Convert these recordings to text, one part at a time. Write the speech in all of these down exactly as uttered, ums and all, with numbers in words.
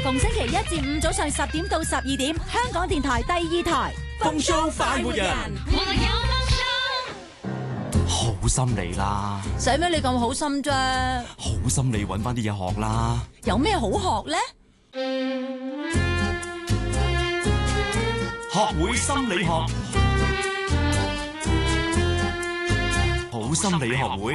逢星期一至五早上十點到十二點，香港電台第二台。 風騷快活人，好心理啦， 使咩你咁好心啫？ 好心理揾翻啲嘢學啦。 有咩好學呢？ 學會心理學，好心理學會。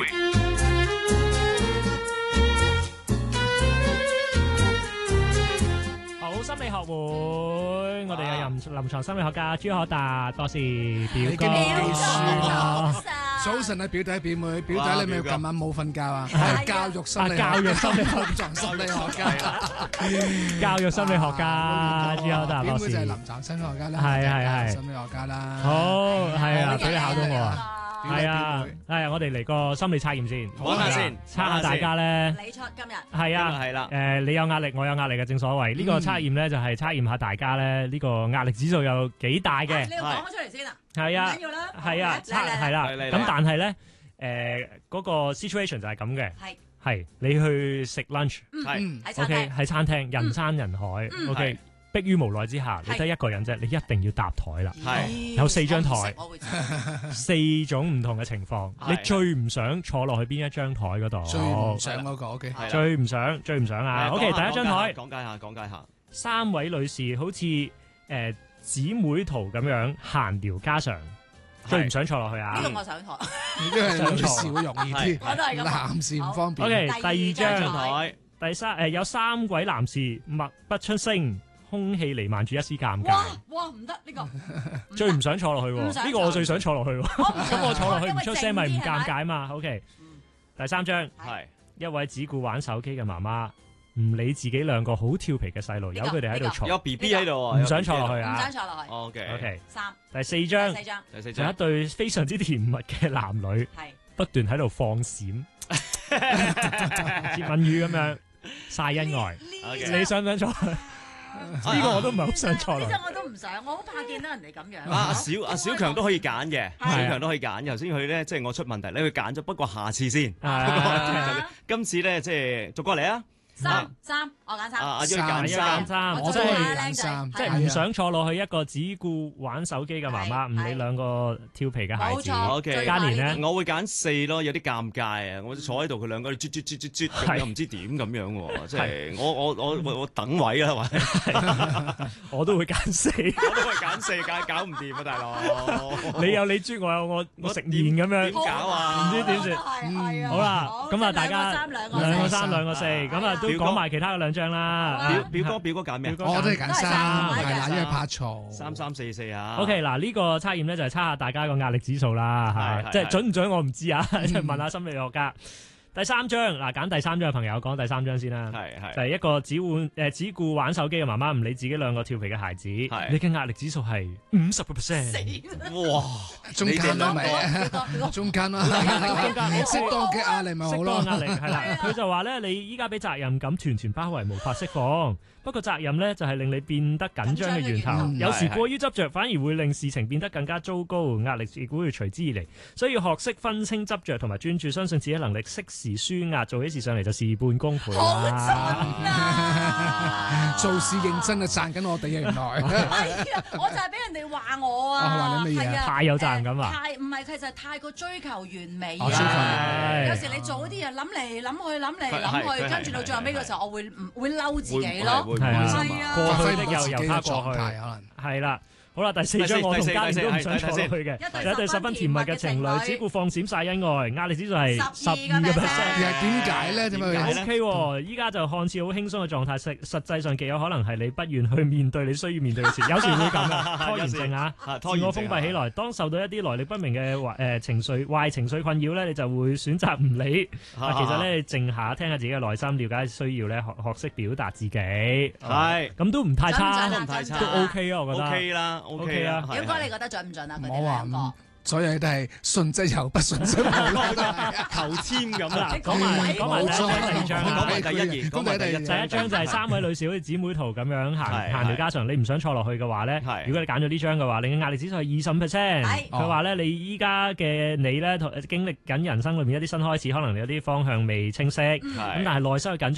心理學會，我哋有臨臨床心理學家朱可達博士表哥。 早晨啊，表弟表妹，表弟你咪今晚冇瞓覺啊？教育心理教育心理學臨床心理學家， 教育心理學家朱可達博士。 表妹就係臨床心理學家啦， 係係係心理學家啦。 好係啊，俾你考到我啊！係啊， 係係我哋嚟個心理測驗先， 講下先， 測下大家咧。 你出今日係啊， 係啦。 誒，你有壓力，我有壓力嘅，正所謂呢個測驗咧，就係測驗下大家咧呢個壓力指數有幾大嘅。 你要講咗出嚟先啊！ 係啊， 緊要啦， 係啊，測係啦。咁但係咧，誒嗰個 situation 就係咁嘅。 係係你去食 lunch， 係喺餐 OK 廳， 喺餐廳人山人海，OK。迫於無奈之下，你得一個人啫，你一定要搭台啦。 係有四張台， 我會知四種唔同嘅情況，你最唔想坐落去邊一張台嗰度？ 最唔想嗰個 OK， 最唔想，最唔想啊！OK，第一張台， 講解下，講解下。 三位女士好似誒姊妹圖咁樣閒聊家常，最唔想坐落去啊！ 呢個我想坐， 呢個係女士會容易啲， 我都係咁。 男士唔方便。 OK，第二張台， 第三誒有三位男士默不出聲。空氣彌漫住一絲尷尬。 哇哇唔得呢個， 最唔想坐落去喎，呢個我最想坐落去喎。咁我坐落去唔出聲咪唔尷尬嘛。OK，第三張係一位只顧玩手機嘅媽媽，唔理自己兩個好調皮嘅細路，由佢哋喺度嘈， 有 B B 喺度， 唔想坐落去啊。 唔想坐落去。 OK OK， 三第四張， 第四張， 第四就一對非常之甜蜜嘅男女， 係不斷喺度放閃，接吻語咁樣晒恩愛。你想唔想坐？呢個我都唔係好想坐落。 呢張我都唔想，我好怕見到人哋咁樣。 阿小阿小強都可以揀嘅，小強都可以揀。頭先佢咧，即係我出問題咧，佢揀咗。不過下次先，今次咧即係逐個嚟啊！ 三三，我揀三。 阿阿要揀三， 我真係揀三， 即係唔想坐落去一個只顧玩手機嘅媽媽，唔理兩個調皮嘅孩子。 O K， 嘉年咧， 我會揀四咯，有啲尷尬啊！我坐喺度，佢兩個啜啜啜啜啜咁樣，唔知點咁樣喎。即係我我我我我等位啊，或者我都會揀四， 我都會揀四，梗係搞唔掂啊，大佬！ 你有你豬，我有我，我食麵咁樣， 點搞啊？ 唔知點算。好啦，咁啊，大家兩個三，兩個四，咁啊。都講埋其他嘅兩張啦。 表表哥表哥揀咩？ 我都係揀三，係啦，因為怕嘈。 三三四四啊。 OK，嗱呢個測驗咧就係測下大家個壓力指數啦，係即係準唔準我唔知啊，即係問下心理學家。第三張嗱，揀第三張嘅朋友講第三張先啦。 係係。 就係一個只玩誒只顧玩手機嘅媽媽，唔理自己兩個調皮嘅孩子。係。你嘅壓力指數係五十個 percent。 哇！ 中間啦咪，中間啦，中間適當嘅壓力咪好咯。 適當壓力係啦。佢就話咧，你依家俾責任感團團包圍，無法釋放。不過責任咧就係令你變得緊張嘅源頭。有時過於執着，反而會令事情變得更加糟糕，壓力亦會隨之而嚟。所以要學識分清執着同埋專注，相信自己能力，適時舒壓，做起事上嚟就事半功倍啦。 好準啊！ 做事認真啊，讚緊我哋啊，原來。 係啊，我就係俾人哋話我啊。 我話你乜嘢啊？ 太有責任感啊！ 太唔係，佢就係太過追求完美啊。追求完美。 有時你做啲嘢諗嚟諗去，諗嚟諗去，跟住到最後尾嘅時候，我會唔會嬲自己咯？ 係啊，過去的又由他過去， 可能係啦。好啦，第四張我同嘉年都唔想坐落去嘅，一對十分甜蜜嘅情侶，只顧放閃晒恩愛，壓力指數係十二個 percent。 係點解咧？點解 ？O K 喎，依家就看似好輕鬆嘅狀態，實實際上極有可能係你不願去面對你需要面對嘅事，有時會咁啊，拖延症啊，自我封閉起來。當受到一啲來歷不明嘅壞誒情緒、壞情緒困擾咧，你就會選擇唔理。其實咧，靜下聽下自己嘅內心，了解需要咧，學學識表達自己。係咁都唔太差， 都唔太差， 都 O K 啊，我覺得 O K 啦，O K 啊。 表哥，你覺得準唔準啊？佢哋我話兩個。 所有嘢都係順則有，不順則無啦。 求籤咁啦， 講埋講埋第一張、第二張， 講埋第一頁，講埋第一。 第一張就係三位女士好似姊妹圖咁樣行行條家常，你唔想坐落去嘅話咧，如果你揀咗呢張嘅話，你嘅壓力指數係二十五 percent。佢話咧，你依家嘅你咧，經歷緊人生裏面一啲新開始，可能你有啲方向未清晰，咁但係內心嘅緊張。